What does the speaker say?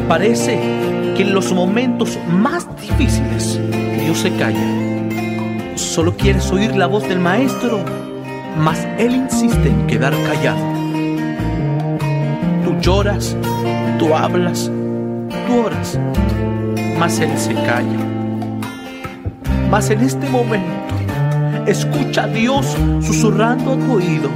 Parece que en los momentos más difíciles Dios se calla. Solo quieres oír la voz del maestro, mas Él insiste en quedar callado. Tú lloras, tú hablas, tú oras, mas Él se calla. Mas en este momento, escucha a Dios susurrando a tu oído: